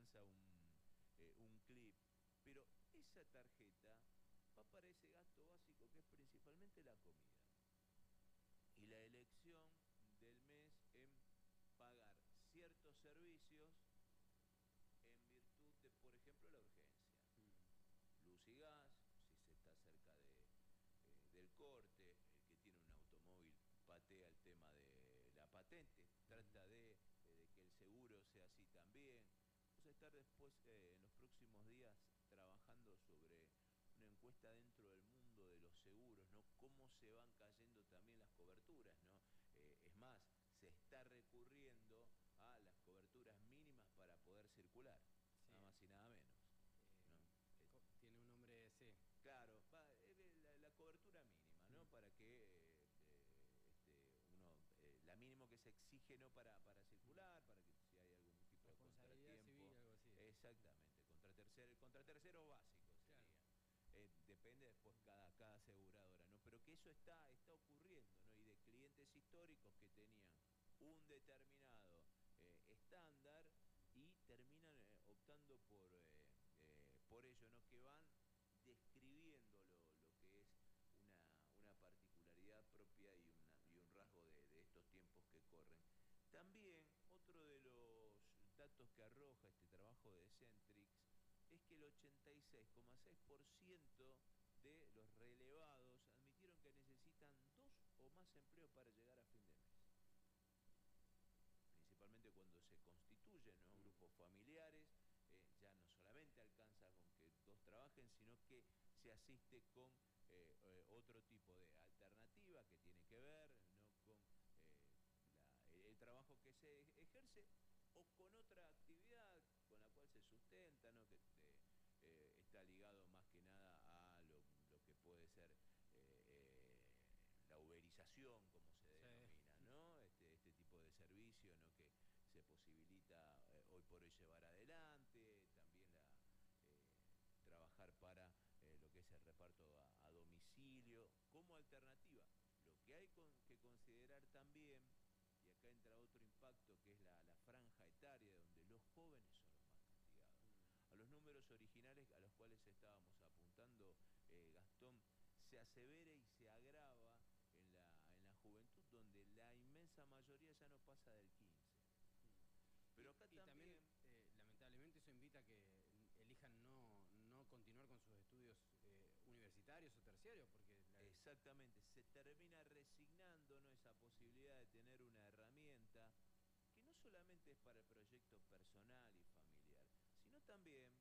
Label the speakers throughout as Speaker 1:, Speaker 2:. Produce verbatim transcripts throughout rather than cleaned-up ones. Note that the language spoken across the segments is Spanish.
Speaker 1: lanza un, eh, un clip, pero esa tarjeta va para ese gasto básico que es principalmente la comida. Y la elección del mes en pagar ciertos servicios en virtud de, por ejemplo, la urgencia. Mm. Luz y gas, si se está cerca de, eh, del corte, el que tiene un automóvil patea el tema de la patente, trata de, eh, de que el seguro sea así también. Vamos a estar después, eh, en los próximos días, trabajando sobre una encuesta dentro del mundo de los seguros, ¿no? Cómo se van cayendo también las coberturas, ¿no? Eh, es más, se está recurriendo a las coberturas mínimas para poder circular, sí. Nada más y nada menos. Eh, ¿no?
Speaker 2: Tiene un nombre, sí.
Speaker 1: Claro, va, es la, la cobertura mínima, ¿no? Mm. Para que eh, este, uno, eh, la mínimo que se exige, ¿no? Para, para circular, para que si hay algún tipo de contratiempo.
Speaker 2: Civil, algo así.
Speaker 1: Exactamente, contra tercero, contra tercero básico sería. Claro. Eh, depende después cada, cada aseguradora, ¿no? Pero que eso está, está ocurriendo, ¿no? Y de clientes históricos que tenían un determinado eh, estándar y terminan eh, optando por, eh, eh, por ello, ¿no? Que van describiendo lo, lo que es una, una particularidad propia y, una, y un rasgo de, de estos tiempos que corren. También otro de los datos que arroja este trabajo de Centrix es que el ochenta y seis coma seis por ciento de los relevados admitieron que necesitan dos o más empleos para llegar a fin de mes. Principalmente cuando se constituyen, ¿no? Grupos familiares, eh, ya no solamente alcanza con que dos trabajen, sino que se asiste con eh, eh, otro tipo de alternativa que tiene que ver, ¿no? con eh, la, el, el trabajo que se ejerce o con otra actividad con la cual se sustenta, ¿no? que eh, eh, está ligado más que nada a lo, lo que puede ser eh, eh, la uberización, como se denomina, sí. ¿no? Este, este tipo de servicio, ¿no? Que se posibilita eh, hoy por hoy llevar adelante, también la, eh, trabajar para eh, lo que es el reparto a, a domicilio, como alternativa. Lo que hay con, que considerar también, y acá entra otro impacto, que es la, la franja etaria, donde los jóvenes son los más castigados. A los números originales a los cuales estábamos apuntando, eh, Gastón, se asevera y se agrava en la, en la juventud, donde la inmensa mayoría ya no pasa del quince. Pero acá
Speaker 2: y,
Speaker 1: también...
Speaker 2: Y también eh, lamentablemente, eso invita a que elijan no, no continuar con sus estudios eh, universitarios o terciarios, porque... La...
Speaker 1: Exactamente, se termina resignando, ¿no? Esa posibilidad de tener una herramienta que no solamente es para el proyecto personal y familiar, sino también,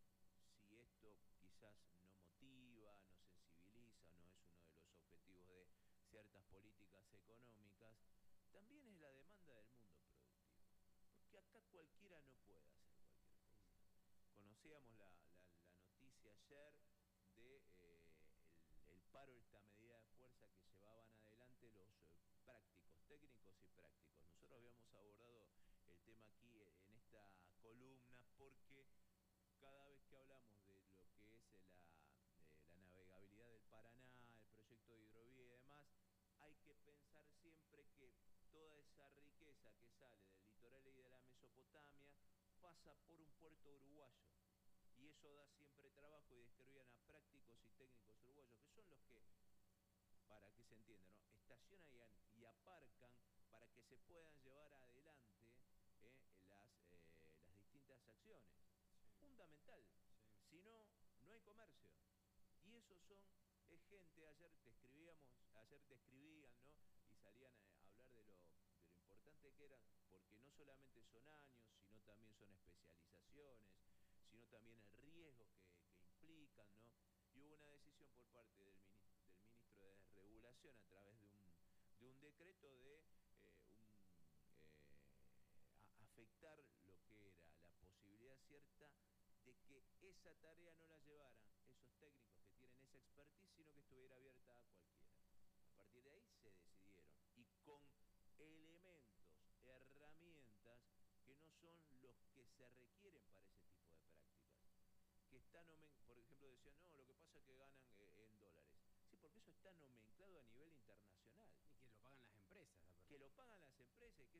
Speaker 1: si esto quizás no motiva, no sensibiliza, no es uno de los objetivos de ciertas políticas económicas, también es la demanda del mundo productivo. Porque acá cualquiera no puede hacer cualquier cosa. Conocíamos la, la, la noticia ayer de eh, el, el paro, esta medida de fuerza que llevaban adelante los eh, prácticos, técnicos y prácticos. Nosotros habíamos abordado el tema aquí en esta columna porque cada vez que hablamos de lo que es la, de la navegabilidad del Paraná, el proyecto de hidrovía y demás, hay que pensar siempre que toda esa riqueza que sale del litoral y de la Mesopotamia pasa por un puerto uruguayo. Y eso da siempre trabajo y describían a prácticos y técnicos uruguayos, que son los que, para que se entienda, ¿no? estacionan y, y aparcan para que se puedan llevar adelante eh, las, eh, las distintas acciones. Sí. Fundamental. Sí. Si no, no hay comercio. Y esos son, es gente, ayer te escribíamos, ayer te escribían, ¿no? Y salían a hablar de lo, de lo importante que eran, porque no solamente son años, sino también son especializaciones, sino también el riesgo que, que implican, ¿no? Y hubo una decisión por parte del ministro, del ministro de Desregulación a través de un, de un decreto de eh, un, eh, a, afectar lo que era la posibilidad cierta de que esa tarea no la llevaran esos técnicos que tienen esa expertise, sino que estuviera abierta a cualquiera. A partir de ahí se decidieron, y con elementos, herramientas que no son los que se requieren para ese tipo de prácticas. Que está, por ejemplo, decían, no, lo que pasa es que ganan eh, en dólares. Sí, porque eso está nomenclado a nivel internacional.
Speaker 2: Y que lo pagan las empresas.
Speaker 1: Que lo pagan las empresas.